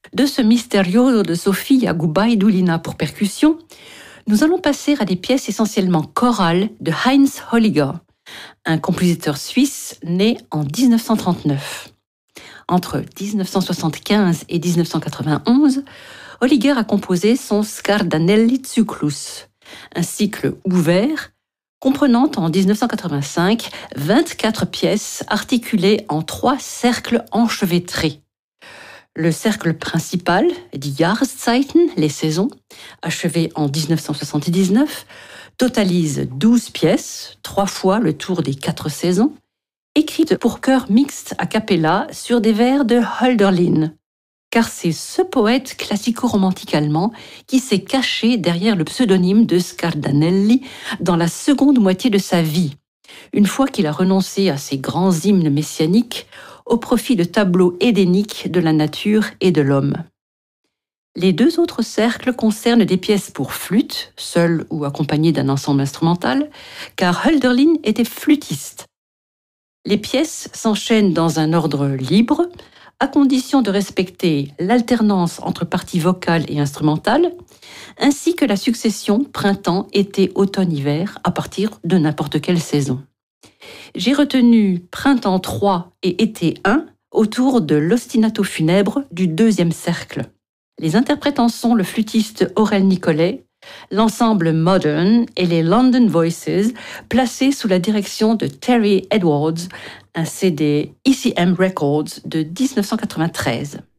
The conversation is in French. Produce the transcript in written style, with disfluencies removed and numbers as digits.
De ce Misterioso de Sofia Gubaidulina pour percussion, nous allons passer à des pièces essentiellement chorales de Heinz Holliger, un compositeur suisse né en 1939. Entre 1975 et 1991, Holliger a composé son Scardanelli Zyklus, un cycle ouvert comprenant en 1985 24 pièces articulées en 3 cercles enchevêtrés. Le cercle principal, die Jahreszeiten, les saisons, achevé en 1979, totalise 12 pièces, 3 fois le tour des 4 saisons, écrites pour chœur mixte a cappella sur des vers de Hölderlin, car c'est ce poète classico-romantique allemand qui s'est caché derrière le pseudonyme de Scardanelli dans la seconde moitié de sa vie, une fois qu'il a renoncé à ses grands hymnes messianiques au profit de tableaux édéniques de la nature et de l'homme. Les 2 autres cercles concernent des pièces pour flûte, seule ou accompagnée d'un ensemble instrumental, car Hölderlin était flûtiste. Les pièces s'enchaînent dans un ordre libre, à condition de respecter l'alternance entre parties vocales et instrumentales, ainsi que la succession printemps, été, automne, hiver, à partir de n'importe quelle saison. J'ai retenu Printemps 3 et Été 1 autour de l'ostinato funèbre du 2e cercle. Les interprétants sont le flûtiste Aurel Nicolet, l'ensemble Modern et les London Voices, placés sous la direction de Terry Edwards, un CD ECM Records de 1993.